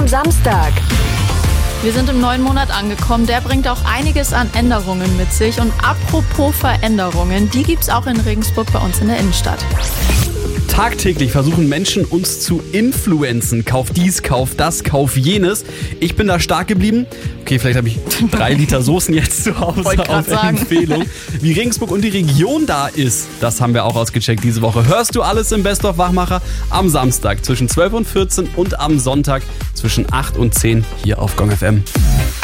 Samstag. Wir sind im neuen Monat angekommen. Der bringt auch einiges an Änderungen mit sich. Und apropos Veränderungen, die gibt's auch in Regensburg bei uns in der Innenstadt. Tagtäglich versuchen Menschen, uns zu influenzen. Kauf dies, kauf das, kauf jenes. Ich bin da stark geblieben. Okay, vielleicht habe ich 3 Liter Soßen jetzt zu Hause auf Empfehlung. Wie Regensburg und die Region da ist, das haben wir auch ausgecheckt diese Woche. Hörst du alles im Best of Wachmacher am Samstag zwischen 12 und 14 und am Sonntag zwischen 8 und 10 hier auf Gong FM.